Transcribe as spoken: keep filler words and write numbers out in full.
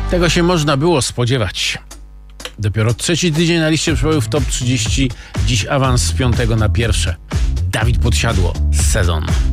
Tego się można było spodziewać. Dopiero trzeci tydzień na liście przebojów Top trzydzieści. Dziś awans z piątego na pierwsze. Dawid Podsiadło. Sezon.